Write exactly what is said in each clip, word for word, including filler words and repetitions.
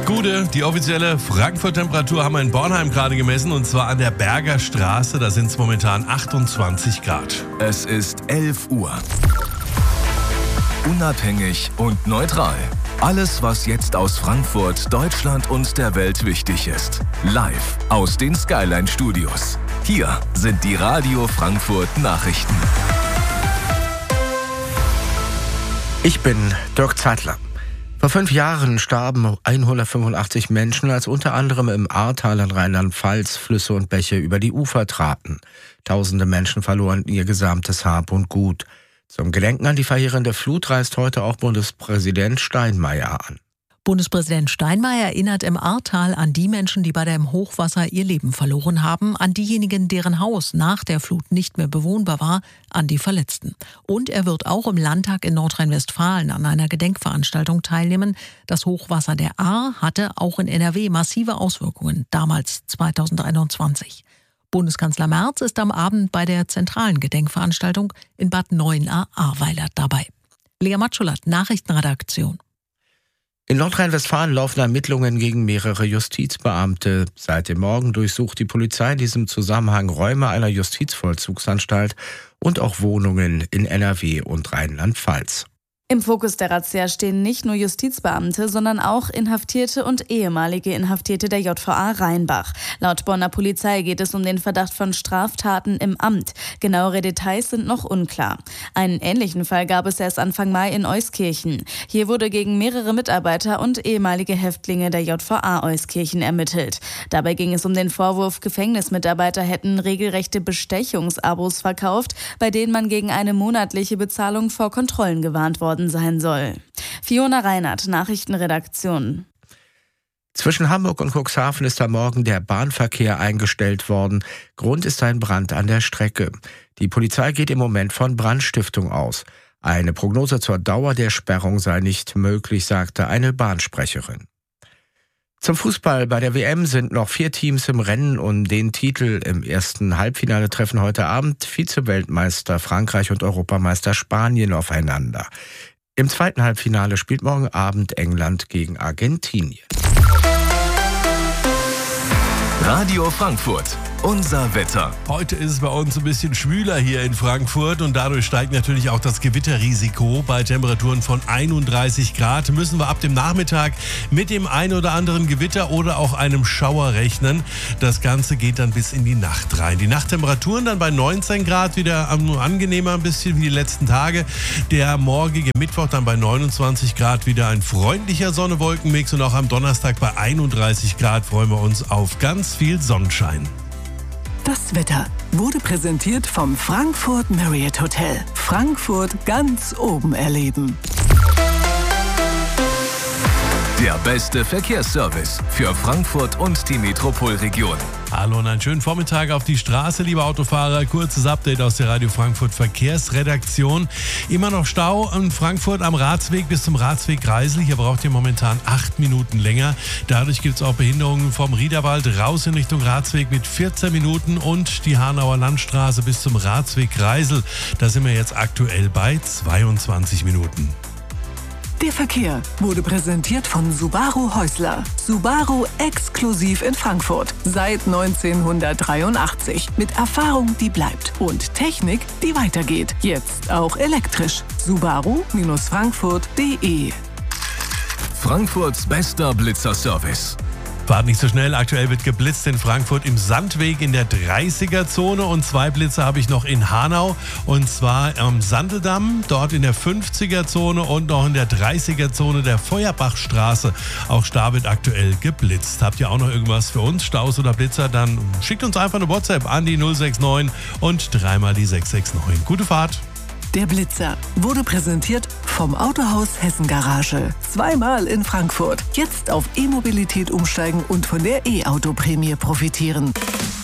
Gute, die offizielle Frankfurt-Temperatur haben wir in Bornheim gerade gemessen und zwar an der Berger Straße. Da sind es momentan achtundzwanzig Grad. Es ist elf Uhr. Unabhängig und neutral. Alles, was jetzt aus Frankfurt, Deutschland und der Welt wichtig ist. Live aus den Skyline Studios. Hier sind die Radio Frankfurt Nachrichten. Ich bin Dirk Zeitler. Vor fünf Jahren starben hundertfünfundachtzig Menschen, als unter anderem im Ahrtal in Rheinland-Pfalz Flüsse und Bäche über die Ufer traten. Tausende Menschen verloren ihr gesamtes Hab und Gut. Zum Gedenken an die verheerende Flut reist heute auch Bundespräsident Steinmeier an. Bundespräsident Steinmeier erinnert im Ahrtal an die Menschen, die bei dem Hochwasser ihr Leben verloren haben, an diejenigen, deren Haus nach der Flut nicht mehr bewohnbar war, an die Verletzten. Und er wird auch im Landtag in Nordrhein-Westfalen an einer Gedenkveranstaltung teilnehmen. Das Hochwasser der Ahr hatte auch in N R W massive Auswirkungen, damals zweitausendeinundzwanzig. Bundeskanzler Merz ist am Abend bei der zentralen Gedenkveranstaltung in Bad Neuenahr-Ahrweiler dabei. Lea Matschulat, Nachrichtenredaktion. In Nordrhein-Westfalen laufen Ermittlungen gegen mehrere Justizbeamte. Seit dem Morgen durchsucht die Polizei in diesem Zusammenhang Räume einer Justizvollzugsanstalt und auch Wohnungen in N R W und Rheinland-Pfalz. Im Fokus der Razzia stehen nicht nur Justizbeamte, sondern auch Inhaftierte und ehemalige Inhaftierte der J V A Rheinbach. Laut Bonner Polizei geht es um den Verdacht von Straftaten im Amt. Genauere Details sind noch unklar. Einen ähnlichen Fall gab es erst Anfang Mai in Euskirchen. Hier wurde gegen mehrere Mitarbeiter und ehemalige Häftlinge der J V A Euskirchen ermittelt. Dabei ging es um den Vorwurf, Gefängnismitarbeiter hätten regelrechte Bestechungsabos verkauft, bei denen man gegen eine monatliche Bezahlung vor Kontrollen gewarnt worden sein soll. Fiona Reinhardt, Nachrichtenredaktion. Zwischen Hamburg und Cuxhaven ist am Morgen der Bahnverkehr eingestellt worden. Grund ist ein Brand an der Strecke. Die Polizei geht im Moment von Brandstiftung aus. Eine Prognose zur Dauer der Sperrung sei nicht möglich, sagte eine Bahnsprecherin. Zum Fußball bei der W M sind noch vier Teams im Rennen um den Titel. Im ersten Halbfinale treffen heute Abend Vize-Weltmeister Frankreich und Europameister Spanien aufeinander. Im zweiten Halbfinale spielt morgen Abend England gegen Argentinien. Radio Frankfurt. Unser Wetter. Heute ist es bei uns ein bisschen schwüler hier in Frankfurt und dadurch steigt natürlich auch das Gewitterrisiko. Bei Temperaturen von einunddreißig Grad müssen wir ab dem Nachmittag mit dem ein oder anderen Gewitter oder auch einem Schauer rechnen. Das Ganze geht dann bis in die Nacht rein. Die Nachttemperaturen dann bei neunzehn Grad wieder angenehmer ein bisschen wie die letzten Tage. Der morgige Mittwoch dann bei neunundzwanzig Grad wieder ein freundlicher Sonne-Wolken-Mix und auch am Donnerstag bei einunddreißig Grad freuen wir uns auf ganz viel Sonnenschein. Das Wetter wurde präsentiert vom Frankfurt Marriott Hotel. Frankfurt ganz oben erleben. Der beste Verkehrsservice für Frankfurt und die Metropolregion. Hallo und einen schönen Vormittag auf die Straße, liebe Autofahrer. Kurzes Update aus der Radio Frankfurt Verkehrsredaktion. Immer noch Stau in Frankfurt am Ratsweg bis zum Ratsweg Kreisel. Hier braucht ihr momentan acht Minuten länger. Dadurch gibt es auch Behinderungen vom Riederwald raus in Richtung Ratsweg mit vierzehn Minuten und die Hanauer Landstraße bis zum Ratsweg Kreisel. Da sind wir jetzt aktuell bei zweiundzwanzig Minuten. Der Verkehr wurde präsentiert von Subaru Häusler. Subaru exklusiv in Frankfurt. Seit neunzehnhundertdreiundachtzig. Mit Erfahrung, die bleibt. Und Technik, die weitergeht. Jetzt auch elektrisch. Subaru Frankfurt punkt de. Frankfurts bester Blitzerservice. Fahrt nicht so schnell. Aktuell wird geblitzt in Frankfurt im Sandweg in der dreißiger-Zone und zwei Blitze habe ich noch in Hanau und zwar am Sandeldamm, dort in der fünfziger-Zone und noch in der dreißiger-Zone der Feuerbachstraße. Auch da wird aktuell geblitzt. Habt ihr auch noch irgendwas für uns, Staus oder Blitzer, dann schickt uns einfach eine WhatsApp an die null sechs neun und dreimal die sechs sechs neun. Gute Fahrt! Der Blitzer wurde präsentiert vom Autohaus Hessen Garage. Zweimal in Frankfurt. Jetzt auf E-Mobilität umsteigen und von der E-Auto-Prämie profitieren.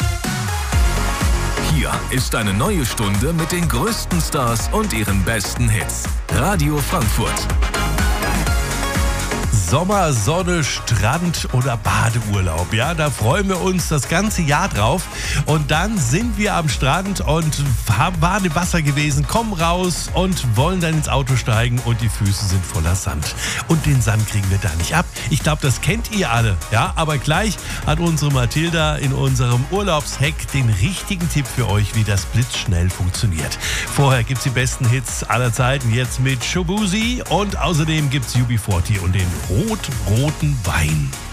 Hier ist eine neue Stunde mit den größten Stars und ihren besten Hits. Radio Frankfurt. Sommer, Sonne, Strand oder Badeurlaub. Ja, da freuen wir uns das ganze Jahr drauf. Und dann sind wir am Strand und haben, waren im Wasser gewesen, kommen raus und wollen dann ins Auto steigen und die Füße sind voller Sand. Und den Sand kriegen wir da nicht ab. Ich glaube, das kennt ihr alle. Ja, aber gleich hat unsere Mathilda in unserem Urlaubshack den richtigen Tipp für euch, wie das blitzschnell funktioniert. Vorher gibt's die besten Hits aller Zeiten, jetzt mit Shaboozey und außerdem gibt's U B vierzig und den rot-roten Wein.